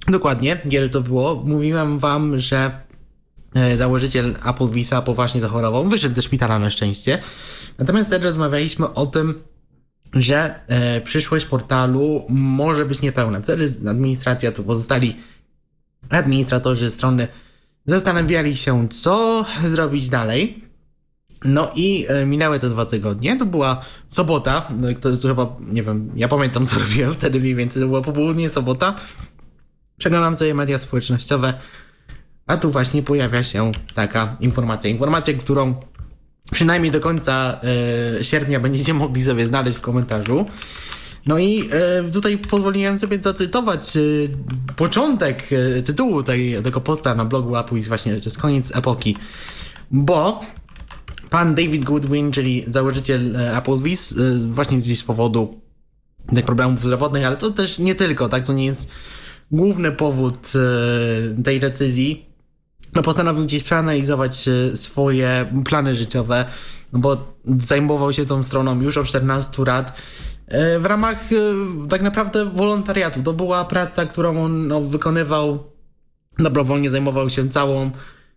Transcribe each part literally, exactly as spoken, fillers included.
Dokładnie, kiedy to było, mówiłem wam, że założyciel Applebee'sa poważnie zachorował, wyszedł ze szpitala na szczęście. Natomiast wtedy rozmawialiśmy o tym, że e, przyszłość portalu może być niepełna. Wtedy administracja, to pozostali administratorzy strony zastanawiali się, co zrobić dalej. No i e, minęły te dwa tygodnie. To była sobota. To, to chyba, nie wiem, ja pamiętam, co robiłem wtedy mniej więcej. To była popołudnie, sobota. Przeglądam sobie media społecznościowe, a tu właśnie pojawia się taka informacja. Informacja, którą przynajmniej do końca e, sierpnia będziecie mogli sobie znaleźć w komentarzu. No i e, tutaj pozwoliłem sobie zacytować e, początek e, tytułu tej, tego posta na blogu Applebee's właśnie, że to jest koniec epoki. Bo pan David Goodwin, czyli założyciel e, Applebee's, e, właśnie gdzieś z powodu tych problemów zdrowotnych, ale to też nie tylko, tak? To nie jest główny powód e, tej decyzji. No postanowił gdzieś przeanalizować swoje plany życiowe, no bo zajmował się tą stroną już od czternastu lat w ramach tak naprawdę wolontariatu. To była praca, którą on no, wykonywał dobrowolnie, zajmował się całą,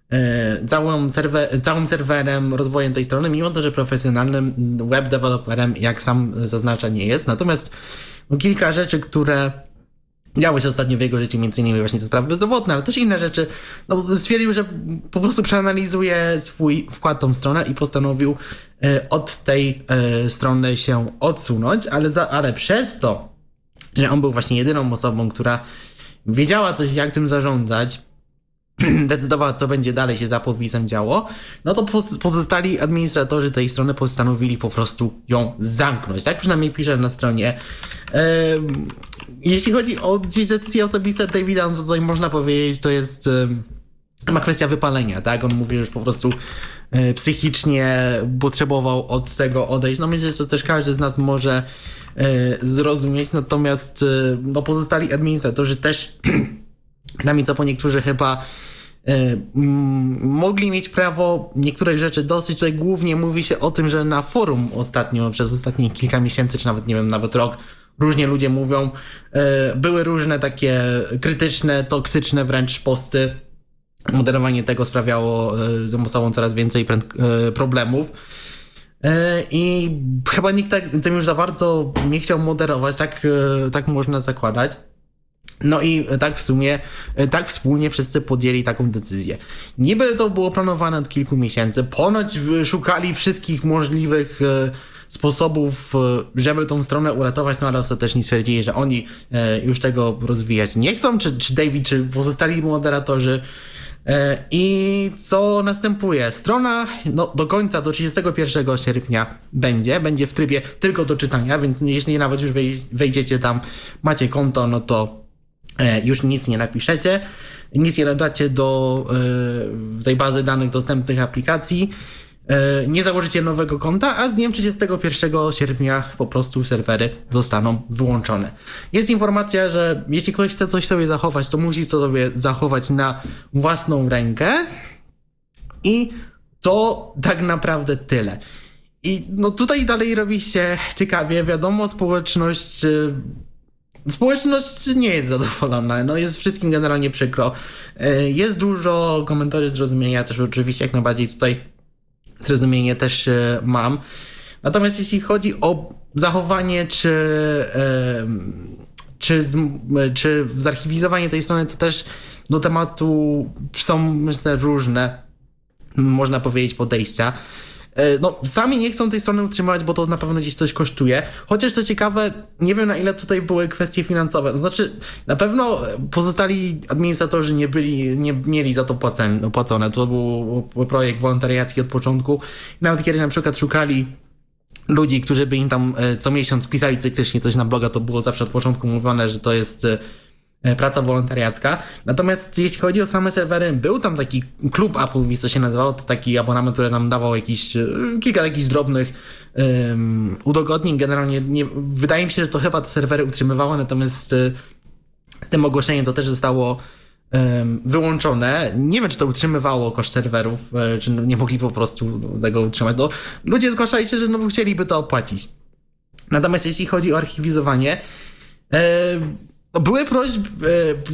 całą, serwer, całym serwerem, rozwojem tej strony, mimo to, że profesjonalnym web developerem, jak sam zaznacza, nie jest. Natomiast no, kilka rzeczy, które działy się ostatnio w jego życiu, między innymi właśnie te sprawy bezrobotne, ale też inne rzeczy. No, stwierdził, że po prostu przeanalizuje swój wkład w tą stronę i postanowił e, od tej e, strony się odsunąć, ale, za, ale przez to, że on był właśnie jedyną osobą, która wiedziała coś, jak tym zarządzać, decydowała, co będzie dalej się za Applebee'sem działo, no to pozostali administratorzy tej strony postanowili po prostu ją zamknąć. Tak przynajmniej pisze na stronie. Ehm, jeśli chodzi o gdzieś decyzje osobiste Davida, no to tutaj można powiedzieć, to jest ma kwestia wypalenia, tak? On mówi, że już po prostu e, psychicznie potrzebował od tego odejść. No myślę, że to też każdy z nas może e, zrozumieć, natomiast e, no pozostali administratorzy też przynajmniej co po niektórzy chyba y, mm, mogli mieć prawo niektórych rzeczy dosyć. Tutaj głównie mówi się o tym, że na forum ostatnio, przez ostatnie kilka miesięcy, czy nawet nie wiem, nawet rok, różnie ludzie mówią, y, były różne takie krytyczne, toksyczne wręcz posty. Moderowanie tego sprawiało y, tym osobom coraz więcej pręd- y, problemów. Y, I chyba nikt tak, tym już za bardzo nie chciał moderować, tak, y, tak można zakładać. No i tak w sumie, tak wspólnie wszyscy podjęli taką decyzję. Niby to było planowane od kilku miesięcy, ponoć szukali wszystkich możliwych sposobów, żeby tą stronę uratować, no ale ostatecznie stwierdzili, że oni już tego rozwijać nie chcą, czy, czy David, czy pozostali moderatorzy. I co następuje? Strona no, do końca, do trzydziestego pierwszego sierpnia będzie, będzie w trybie tylko do czytania, więc jeśli nawet już wejdziecie tam, macie konto, no to już nic nie napiszecie, nic nie dodacie do y, tej bazy danych dostępnych aplikacji, y, nie założycie nowego konta, a z dniem trzydziestego pierwszego sierpnia po prostu serwery zostaną wyłączone. Jest informacja, że jeśli ktoś chce coś sobie zachować, to musi to sobie zachować na własną rękę i to tak naprawdę tyle. I no tutaj dalej robi się ciekawie, wiadomo, społeczność... Y, Społeczność nie jest zadowolona, no jest wszystkim generalnie przykro. Jest dużo komentarzy zrozumienia, też oczywiście jak najbardziej tutaj zrozumienie też mam. Natomiast jeśli chodzi o zachowanie czy, czy, z, czy zarchiwizowanie tej strony, to też do tematu są, myślę, różne, można powiedzieć, podejścia. No, sami nie chcą tej strony utrzymywać, bo to na pewno gdzieś coś kosztuje. Chociaż co ciekawe, nie wiem na ile tutaj były kwestie finansowe. To znaczy, na pewno pozostali administratorzy nie byli, nie mieli za to płacone. płacone. To był projekt wolontariacki od początku. Nawet kiedy na przykład szukali ludzi, którzy by im tam co miesiąc pisali cyklicznie coś na bloga, to było zawsze od początku mówione, że to jest praca wolontariacka. Natomiast jeśli chodzi o same serwery, był tam taki klub Applebee's, co się nazywało, to taki abonament, który nam dawał jakiś, kilka takich drobnych um, udogodnień. Generalnie nie, wydaje mi się, że to chyba te serwery utrzymywało, natomiast y, z tym ogłoszeniem to też zostało um, wyłączone. Nie wiem, czy to utrzymywało koszt serwerów, y, czy nie mogli po prostu tego utrzymać. No, ludzie zgłaszali się, że no, chcieliby to opłacić. Natomiast jeśli chodzi o archiwizowanie, y, były prośby,